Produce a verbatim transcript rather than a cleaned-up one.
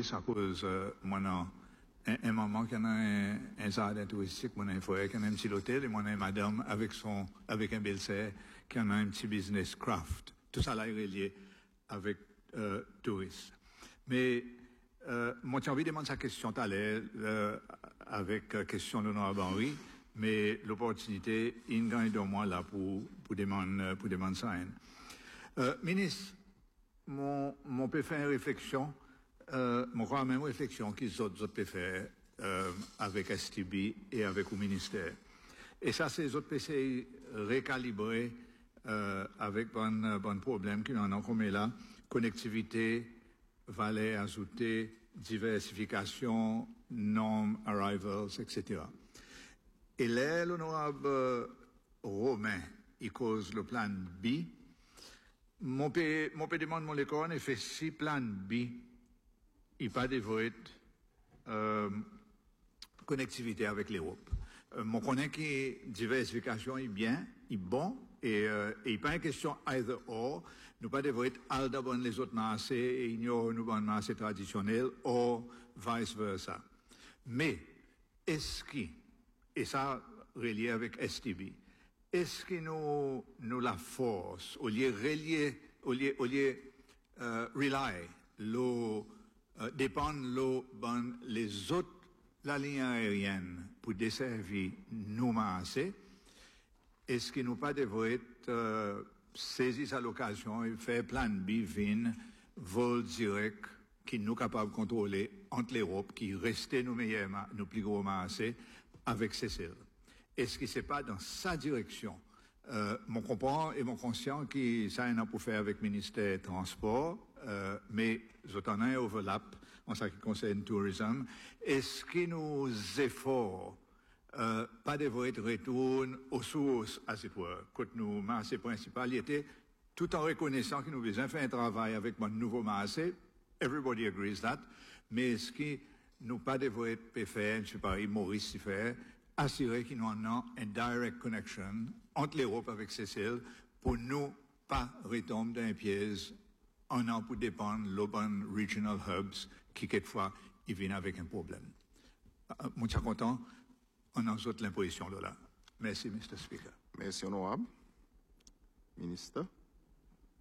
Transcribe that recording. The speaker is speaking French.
Maurice, à cause, euh, moi, non, un, un moment qu'il y a un, un jardin touristique, mon un foyer, qu'il y a un petit hôtel, et mon un madame avec son, avec un belle-sœur, qui a un petit business craft. Tout ça là est relié avec, euh, tourisme. Mais, euh, moi, j'ai envie de demander sa question tout à l'heure, euh, avec, euh, question de l'honorable Henri, mais l'opportunité, il gagne de moi là pour, pour demander, pour demander ça. Euh, ministre, mon, mon peut faire une réflexion, euh, mon crois même réflexion qu'ils autres, autres peut faire, euh, avec S T B et avec le ministère. Et ça, c'est les autres P C récalibrés, euh, avec bon, bon problème qu'ils en ont comme là, connectivité, valeur ajoutée, diversification, normes, arrivals, et cetera. Et là, l'honorable euh, Romain, il cause le plan B. Mon pays, mon pays demande mon école, en effet, si plan B, il pas de euh, connectivité avec l'Europe. Euh, mon connaît que diversification est bien, est bon, et, euh, et pas une question either or, nous pas devons être al d'abord les autres marchés et ignorer nous bon marché traditionnel, ou vice versa. Mais, est-ce que, et ça, relié avec S T B, est-ce que nous, nous la force, au lieu relier, au lieu, au lieu, euh, rely, l'eau, euh, dépendre l'eau, bon, les autres, la ligne aérienne, pour desservir nous marchés, est-ce que nous pas devons être, euh, saisir sa location et faire plan B, vin, vol direct, qui nous capables de contrôler entre l'Europe, qui restait nos meilleurs, nos plus gros marchés, avec Cécile. Est-ce que c'est pas dans sa direction, euh, mon comprend et mon conscient qui ça a pour faire avec le ministère des Transports, euh, mais j'en ai un overlap en ce qui concerne le tourisme. Est-ce que nos efforts, euh, pas devraient être retournés aux sources, à cette fois, quand nos marchés principaux étaient, tout en reconnaissant que nous besoin faire un travail avec mon nouveau marché, everybody agrees that, mais est-ce que nous pas devraient être faire, je sais pas, Maurice faire, assurer qu'il y en a une direct connection entre l'Europe avec Cécile pour nous pas retomber dans un piège en an pour dépendre l'open regional hubs qui quelquefois ils viennent avec un problème. Euh, moi, je suis content. On a toute l'imposition là. Merci, mister Speaker. Merci, honorable. Ministre.